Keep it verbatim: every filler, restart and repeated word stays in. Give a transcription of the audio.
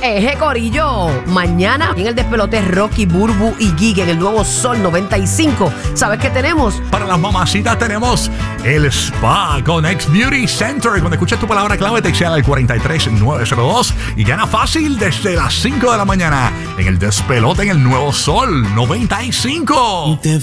Eje, corillo. Mañana en el despelote Rocky, Burbu y Giga en el nuevo Sol noventa y cinco. ¿Sabes qué tenemos? Para las mamacitas tenemos el spa con X Beauty Center. Cuando escuches tu palabra clave, textea al cuatro tres nueve cero dos y gana fácil desde las cinco de la mañana en el despelote en el nuevo Sol noventa y cinco.